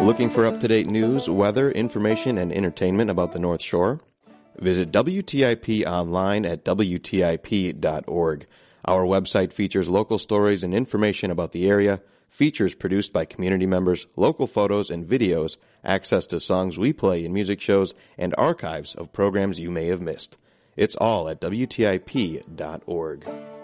Looking for up-to-date news, weather, information, and entertainment about the North Shore? Visit WTIP online at WTIP.org. Our website features local stories and information about the area, features produced by community members, local photos and videos, access to songs we play in music shows, and archives of programs you may have missed. It's all at WTIP.org.